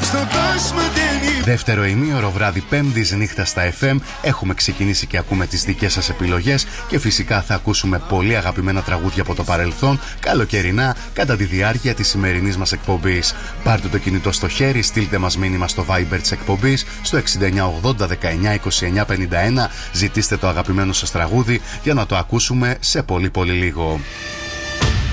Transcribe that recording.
Δεύτερο ημίωρο βράδυ Πέμπτης νύχτα στα FM. Έχουμε ξεκινήσει και ακούμε τις δικές σας επιλογές και φυσικά θα ακούσουμε πολύ αγαπημένα τραγούδια από το παρελθόν, καλοκαιρινά, κατά τη διάρκεια της σημερινής μας εκπομπής. Πάρτε το κινητό στο χέρι, στείλτε μας μήνυμα στο Viber της εκπομπής στο 6980 19 29 51. Ζητήστε το αγαπημένο σας τραγούδι για να το ακούσουμε σε πολύ λίγο.